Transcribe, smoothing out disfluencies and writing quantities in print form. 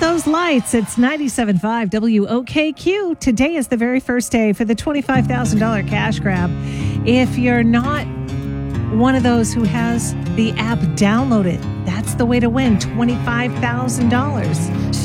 those lights. It's 97.5 WOKQ. Today is the very first day for the $25,000 cash grab. If you're not one of those who has the app, download it. That's the way to win $25,000.